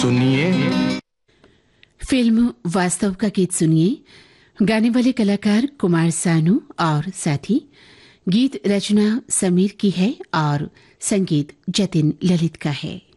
सुनिए। फिल्म वास्तव का गीत सुनिए। गाने वाले कलाकार कुमार सानू और साथी। गीत रचना समीर की है और संगीत जतिन ललित का है।